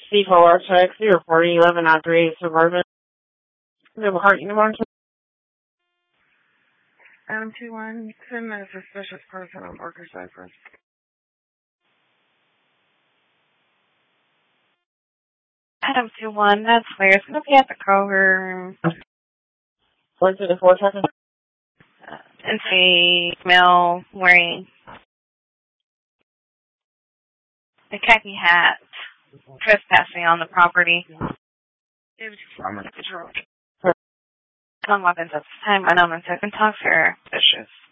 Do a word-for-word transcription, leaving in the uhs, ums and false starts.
C four R check, zero forty, eleven oh three, Suburban. Double Heart Unimark. Adam two one, send a suspicious person on Parker Cypress. Adam two one, that's weird. It's going to be at the Kroger. One to the four seconds. Uh, it's a male wearing a khaki hat, trespassing on the property. It was from the patrol. Some weapons at the time, unknown and second talks are suspicious.